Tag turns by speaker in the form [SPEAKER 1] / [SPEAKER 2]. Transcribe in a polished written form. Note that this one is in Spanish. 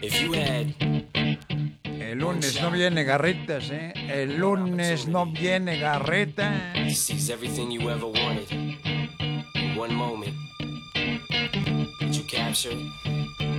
[SPEAKER 1] El lunes no viene Garritas, ¿eh? El lunes no viene Garreta.
[SPEAKER 2] Sees everything you ever wanted in one moment. Did you capture it?